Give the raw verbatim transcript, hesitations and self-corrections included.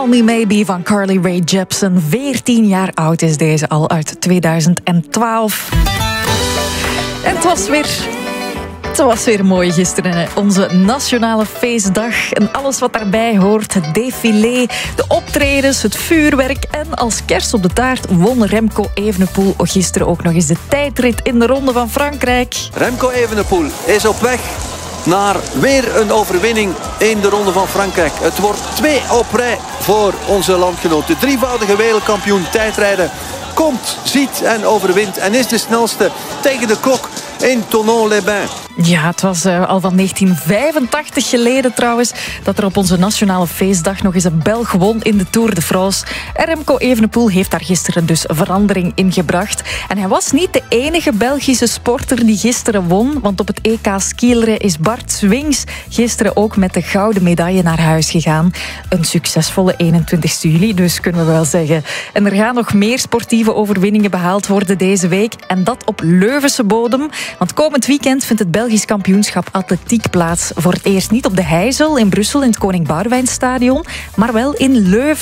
Call Me Maybe van Carly Rae Jepsen. veertien jaar oud is deze al, uit tweeduizend twaalf. En het was weer... Het was weer mooi gisteren, hè. Onze nationale feestdag en alles wat daarbij hoort. Het défilé, de optredens, het vuurwerk. En als kerst op de taart won Remco Evenepoel gisteren ook nog eens de tijdrit in de Ronde van Frankrijk. Remco Evenepoel is op weg naar weer een overwinning in de Ronde van Frankrijk. Het wordt twee op rij voor onze landgenoot. De drievoudige wereldkampioen tijdrijden komt, ziet en overwint en is de snelste tegen de klok in Thonon-les-Bains. Ja, het was uh, al van negentien vijfentachtig geleden trouwens dat er op onze nationale feestdag nog eens een Belg won in de Tour de France. En Remco Evenepoel heeft daar gisteren dus verandering in gebracht. En hij was niet de enige Belgische sporter die gisteren won, want op het E K skileren is Bart Swings gisteren ook met de gouden medaille naar huis gegaan. Een succesvolle eenentwintigste juli, dus kunnen we wel zeggen. En er gaan nog meer sportieve overwinningen behaald worden deze week. En dat op Leuvense bodem. Want komend weekend vindt het Belgisch kampioenschap atletiek plaats. Voor het eerst niet op de Heizel in Brussel in het Koning Boudewijnstadion, maar wel in Leuven.